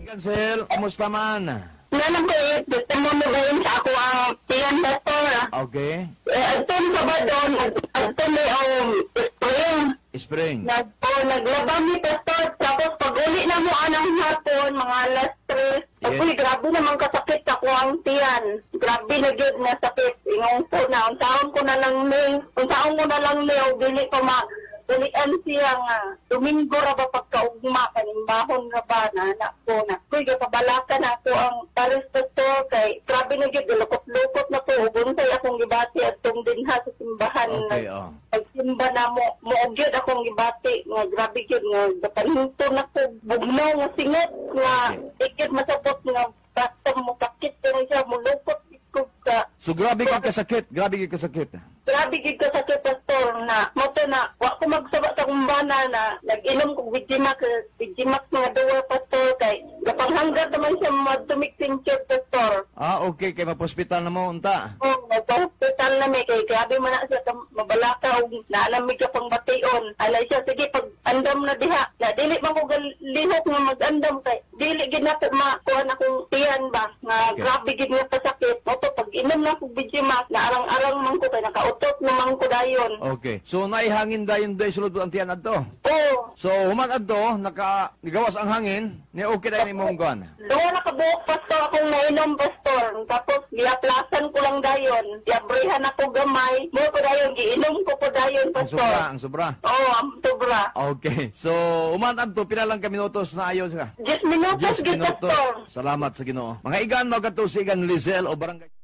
Cancel, kumusta man? Nanang ko gusto mo magayon sa ako ang tiyan pastor. Okay. Agton sa ba doon, agton may spring. Spring. Naglabang ni pastor, tapos pag uli na mo anang hapon, mga alas 3. Yes. Uy, grabe naman kasakit ako ang tiyan. Grabe na yun na sakit. Ingong ko na, unsaon ko na lang ni, o dili pa ulian siya nga, Domingo ra ba pagkaugma, kanimbahon ra ba na anak ko na. Kuy, kapabalakan ako ang pares pastor kay grabe na yun, lukot-lukot na ko, ubuntay akong gibati at dinha sa simbahan. Okay, Pagsimba na mo ugyod akong gibati, nga grabe yun, nga dapanhinto na ko, bugnaw nga singot, nga ikit masapot nga basta mo sakit ka na siya, mulukot ko ka. So grabe ka kasakit, grabe ka kasakit. Grabe gid ka sakit pastor na moto na wa ko magsaba sa kumbana na nag-inom ko Vigimax nga duwa pastor kay gapanghanggat naman siya madumik tincture pastor. Okay, kay mapospital na mo unta. Nagpa-hospital na may kay grabe man na siya mabalaka og naalamig ka pang bation. Alay siya sige pag andam na diha na dili man ko lihok nga mag-andam kay dili gid na ko makuha akong tiyan ba nga grabe gid nga pasakit. Moto pag inom na ko Vigimax na arang-arang man ko kay nakautot naman ko dayon. Okay. So naihangin dayon day sulod ang tiyan adto. Oo. So human adto nagawas ang hangin, ni okay dayon imong kuan. Doon nakabuok pastor akong nainom pastor. Tapos giaplasan ko lang dayon. Diabrehan ako gamay. Mo ko dayon giinom ko po dayon pastor. Ang sobra. Oo, ang sobra. Okay. So human adto pila lang ka minutos na ayos ka. 10 minutos 10 gid minutos. pastor. Salamat sa Ginoo. Mga igan mo kadto si igan Lizelle o barangay